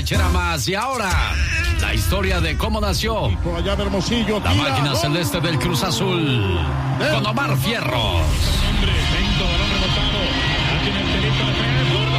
borrachera más. Y ahora, la historia de cómo nació allá de Hermosillo, la máquina celeste del Cruz Azul, con Omar Fierros. Hombre, lento, balón rebotado. Aquí en el pelito de